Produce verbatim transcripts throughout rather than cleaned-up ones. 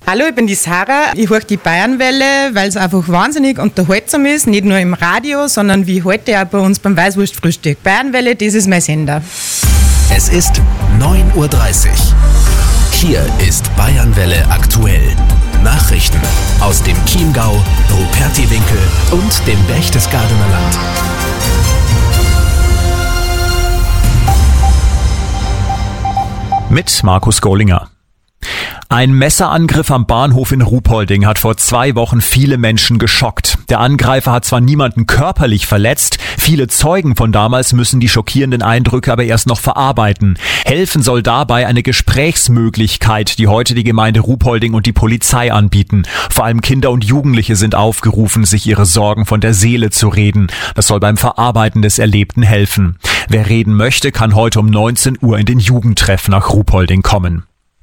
Hallo, ich bin die Sarah. Ich höre die Bayernwelle, weil es einfach wahnsinnig unterhaltsam ist. Nicht nur im Radio, sondern wie heute auch bei uns beim Weißwurstfrühstück. Bayernwelle, das ist mein Sender. Es ist neun Uhr dreißig. Hier ist Bayernwelle aktuell. Nachrichten aus dem Chiemgau, Rupertiwinkel und dem Berchtesgadener Land. Mit Markus Gollinger. Ein Messerangriff am Bahnhof in Ruhpolding hat vor zwei Wochen viele Menschen geschockt. Der Angreifer hat zwar niemanden körperlich verletzt, viele Zeugen von damals müssen die schockierenden Eindrücke aber erst noch verarbeiten. Helfen soll dabei eine Gesprächsmöglichkeit, die heute die Gemeinde Ruhpolding und die Polizei anbieten. Vor allem Kinder und Jugendliche sind aufgerufen, sich ihre Sorgen von der Seele zu reden. Das soll beim Verarbeiten des Erlebten helfen. Wer reden möchte, kann heute um neunzehn Uhr in den Jugendtreff nach Ruhpolding kommen.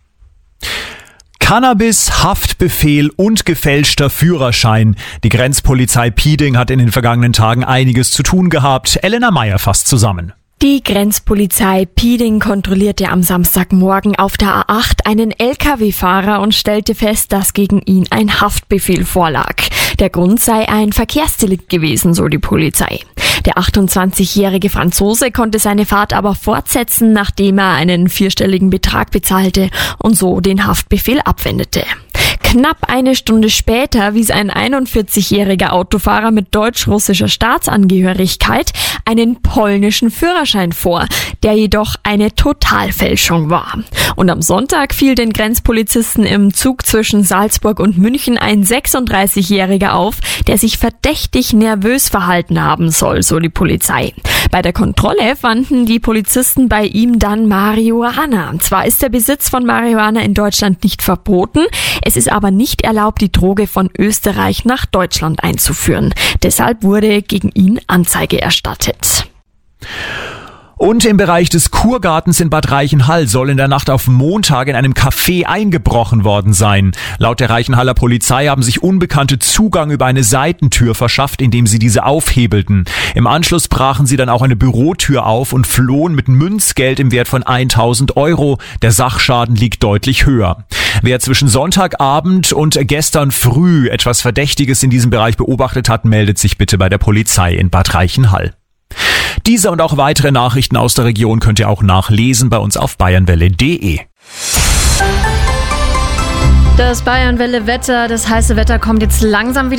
Cannabis, Haftbefehl und gefälschter Führerschein. Die Grenzpolizei Pieding hat in den vergangenen Tagen einiges zu tun gehabt. Elena Meyer fasst zusammen. Die Grenzpolizei Pieding kontrollierte am Samstagmorgen auf der A acht einen L K W-Fahrer und stellte fest, dass gegen ihn ein Haftbefehl vorlag. Der Grund sei ein Verkehrsdelikt gewesen, so die Polizei. Der achtundzwanzigjährige Franzose konnte seine Fahrt aber fortsetzen, nachdem er einen vierstelligen Betrag bezahlte und so den Haftbefehl abwendete. Knapp eine Stunde später wies ein einundvierzigjähriger Autofahrer mit deutsch-russischer Staatsangehörigkeit einen polnischen Führerschein vor, der jedoch eine Totalfälschung war. Und am Sonntag fiel den Grenzpolizisten im Zug zwischen Salzburg und München ein sechsunddreißigjähriger auf, der sich verdächtig nervös verhalten haben soll, so die Polizei. Bei der Kontrolle fanden die Polizisten bei ihm dann Marihuana. Zwar ist der Besitz von Marihuana in Deutschland nicht verboten, es ist aber nicht erlaubt, die Droge von Österreich nach Deutschland einzuführen. Deshalb wurde gegen ihn Anzeige erstattet. Und im Bereich des Kurgartens in Bad Reichenhall soll in der Nacht auf Montag in einem Café eingebrochen worden sein. Laut der Reichenhaller Polizei haben sich Unbekannte Zugang über eine Seitentür verschafft, indem sie diese aufhebelten. Im Anschluss brachen sie dann auch eine Bürotür auf und flohen mit Münzgeld im Wert von tausend Euro. Der Sachschaden liegt deutlich höher. Wer zwischen Sonntagabend und gestern früh etwas Verdächtiges in diesem Bereich beobachtet hat, meldet sich bitte bei der Polizei in Bad Reichenhall. Diese und auch weitere Nachrichten aus der Region könnt ihr auch nachlesen bei uns auf bayernwelle punkt de. Das Bayernwelle Wetter, das heiße Wetter kommt jetzt langsam wieder.